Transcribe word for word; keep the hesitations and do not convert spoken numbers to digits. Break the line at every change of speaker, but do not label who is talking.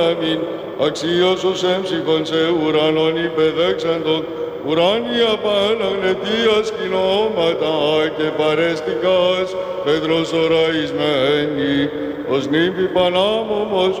αμήν. Αξίος ως έμψυχον σε ουρανών υπεδέξαντον, ουράνια παναγνετία σκηνώματα και παρέστικας πέτρος οραϊσμένη, ως νύμφη πανάμωμος